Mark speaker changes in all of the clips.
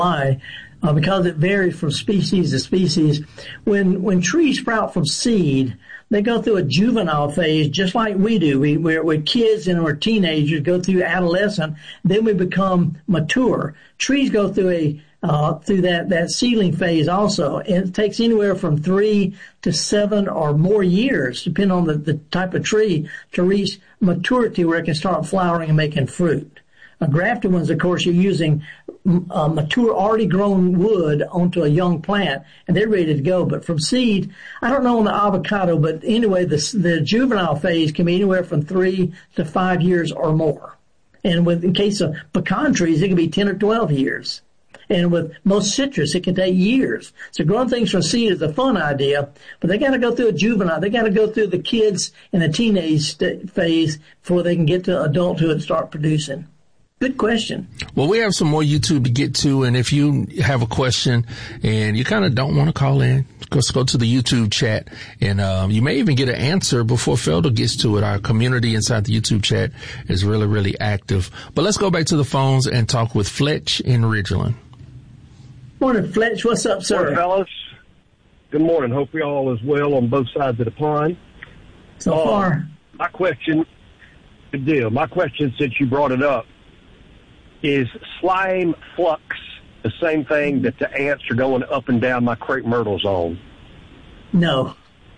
Speaker 1: why. Because it varies from species to species. When trees sprout from seed, they go through a juvenile phase just like we do. We're kids and we're teenagers, go through adolescent, then we become mature. Trees go through through that seedling phase also. And it takes anywhere from 3 to 7 or more years, depending on the type of tree, to reach maturity where it can start flowering and making fruit. Grafted ones, of course, you're using mature, already grown wood onto a young plant, and they're ready to go. But from seed, I don't know on the avocado, but anyway, the juvenile phase can be anywhere from 3 to 5 years or more. And in case of pecan trees, it can be 10 or 12 years. And with most citrus, it can take years. So growing things from seed is a fun idea, but they got to go through a juvenile. They got to go through the kids in the teenage phase before they can get to adulthood and start producing. Good question.
Speaker 2: Well, we have some more YouTube to get to, and if you have a question and you kind of don't want to call in, just go to the YouTube chat, and you may even get an answer before Felder gets to it. Our community inside the YouTube chat is really, really active. But let's go back to the phones and talk with Fletch in Ridgeland.
Speaker 1: Morning, Fletch. What's up, sir?
Speaker 3: Morning, fellas. Good morning. Hope we all is well on both sides of the pond.
Speaker 1: So far.
Speaker 3: My question, good deal. My question, since you brought it up, is slime flux the same thing that the ants are going up and down my crepe myrtles on?
Speaker 1: No.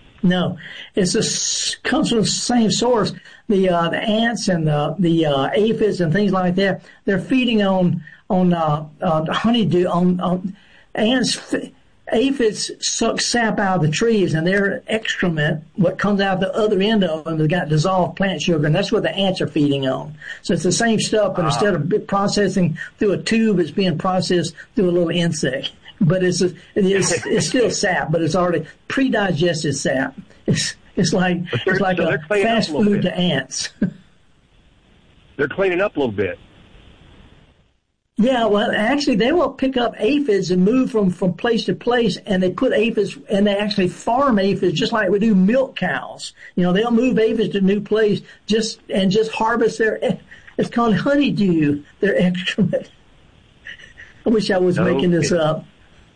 Speaker 1: It comes from the same source. The ants and the aphids and things like that, they're feeding on honeydew, on ants. Aphids suck sap out of the trees, and their excrement, what comes out the other end of them, has got dissolved plant sugar, and that's what the ants are feeding on. So it's the same stuff, but instead of processing through a tube, it's being processed through a little insect. But it's still sap, but it's already pre-digested sap. It's like a fast food to ants.
Speaker 3: They're cleaning up a little bit.
Speaker 1: Yeah, well, actually, they will pick up aphids and move from place to place, and they put aphids, and they actually farm aphids just like we do milk cows. They'll move aphids to a new place just harvest it's called honeydew, their excrement. I wish I was making this up.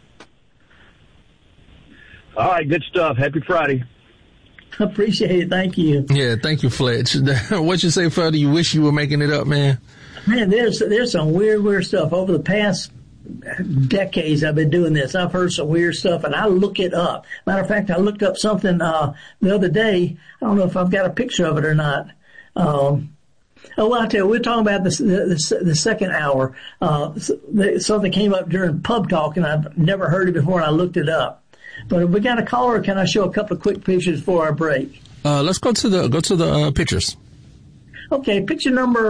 Speaker 3: All right, good stuff. Happy Friday.
Speaker 1: I appreciate it. Thank you.
Speaker 2: Yeah, thank you, Fletch. What'd you say, Felder? You wish you were making it up, man?
Speaker 1: Man, there's some weird stuff. Over the past decades I've been doing this. I've heard some weird stuff, and I look it up. Matter of fact, I looked up something the other day. I don't know if I've got a picture of it or not. I'll tell you, we're talking about the second hour. Something came up during Pub Talk, and I've never heard it before, and I looked it up. But if we got a caller, can I show a couple of quick pictures before our break?
Speaker 2: Let's go to the pictures.
Speaker 1: Okay, picture number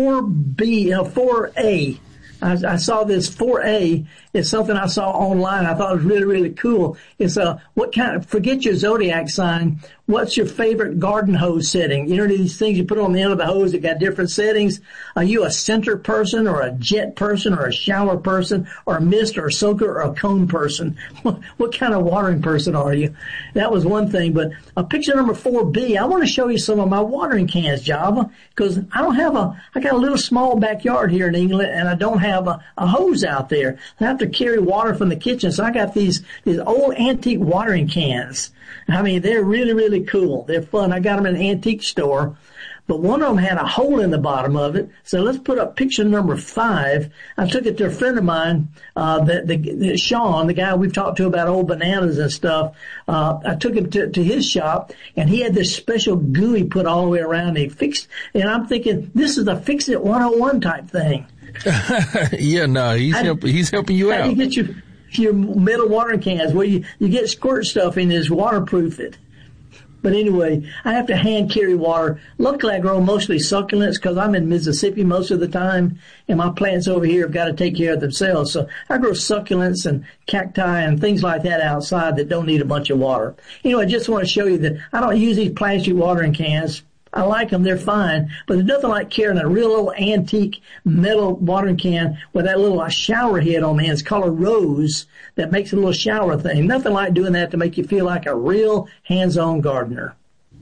Speaker 1: 4A. I saw this 4A. It's something I saw online. I thought it was really, really cool. It's forget your zodiac sign. What's your favorite garden hose setting? These things you put on the end of the hose that got different settings. Are you a center person or a jet person or a shower person or a mist or a soaker or a cone person? What kind of watering person are you? That was one thing. But picture number 4B, I want to show you some of my watering cans, Java, because I got a little small backyard here in England, and I don't have a hose out there. I have to carry water from the kitchen, so I got these old antique watering cans. I mean, they're really, really cool. They're fun. I got them in an antique store, but one of them had a hole in the bottom of it. So let's put up picture number 5. I took it to a friend of mine, Sean, the guy we've talked to about old bananas and stuff. I took him to his shop, and he had this special glue he put all the way around. He fixed, and I'm thinking, this is a Fix It 101 type thing.
Speaker 2: Yeah, no, he's helping you out.
Speaker 1: How do you get your metal watering cans? Well, you get squirt stuff in this, waterproof it. But anyway, I have to hand carry water. Luckily, I grow mostly succulents because I'm in Mississippi most of the time, and my plants over here have got to take care of themselves. So I grow succulents and cacti and things like that outside that don't need a bunch of water. Anyway, I just want to show you that I don't use these plastic watering cans. I like them. They're fine. But there's nothing like carrying a real old antique metal watering can with that little shower head on the end. It's called a rose that makes a little shower thing. Nothing like doing that to make you feel like a real hands-on gardener.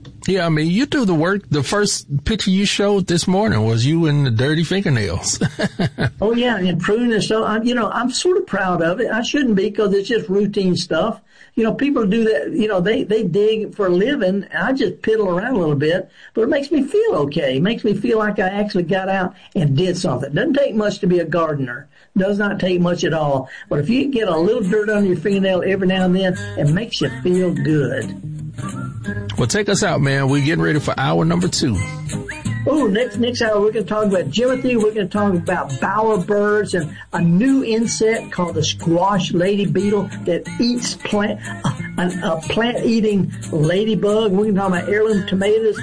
Speaker 2: Yeah, I mean, you do the work. The first picture you showed this morning was you in the dirty fingernails.
Speaker 1: Oh, yeah, and pruning and stuff. I'm sort of proud of it. I shouldn't be because it's just routine stuff. People do that, they dig for a living. I just piddle around a little bit, but it makes me feel okay. It makes me feel like I actually got out and did something. It doesn't take much to be a gardener. Does not take much at all. But if you get a little dirt on your fingernail every now and then, it makes you feel good.
Speaker 2: Well, take us out, man. We're getting ready for hour number 2.
Speaker 1: Oh, next hour we're going to talk about Jimothy. We're going to talk about bowerbirds and a new insect called the squash lady beetle that eats a plant-eating ladybug. We're going to talk about heirloom tomatoes.